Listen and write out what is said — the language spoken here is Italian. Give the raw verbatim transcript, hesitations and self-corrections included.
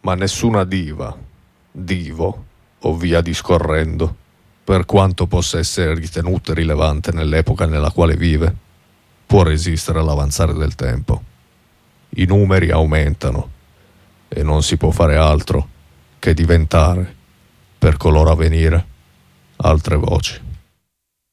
ma nessuna diva, divo o via discorrendo, per quanto possa essere ritenuta rilevante nell'epoca nella quale vive, può resistere all'avanzare del tempo. I numeri aumentano e non si può fare altro che diventare, per coloro a venire, altre voci.